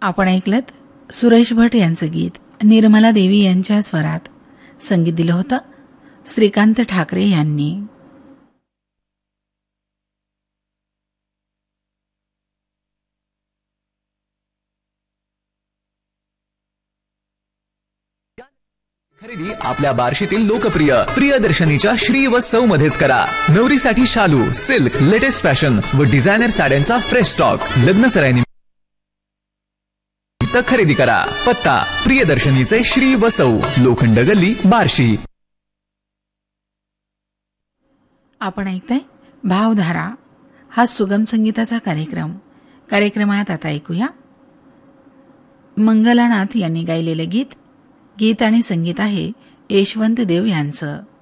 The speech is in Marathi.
आपण ऐकलत सुरेश भट यांचं गीत निर्मला देवी यांच्या स्वरात. संगीत दिलं होतं श्रीकांत ठाकरे यांनी. खरेदी आपल्या बार्शीतील लोकप्रिय प्रियदर्शनीच्या श्री व सौ मध्येच करा. नवरीसाठी शालू, सिल्क, लेटेस्ट फॅशन व डिझायनर साड्यांचा फ्रेश स्टॉक. लग्न सराईनिमित्त खरेदी करा. पत्ता प्रियदर्शनीचे श्री व सौ, लोखंड गल्ली, बार्शी. आपण ऐकताय भावधारा हा सुगम संगीताचा कार्यक्रमात आता ऐकूया मंगलानाथ यांनी गायलेलं गीत. गीत आणि संगीत आहे यशवंत देव यांचं.